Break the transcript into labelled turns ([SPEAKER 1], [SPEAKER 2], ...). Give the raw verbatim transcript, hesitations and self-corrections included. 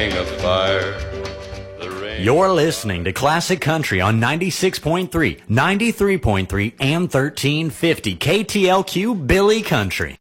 [SPEAKER 1] A fire.
[SPEAKER 2] You're listening to Classic Country on ninety-six point three, ninety-three point three, and thirteen fifty K T L Q Billy Country.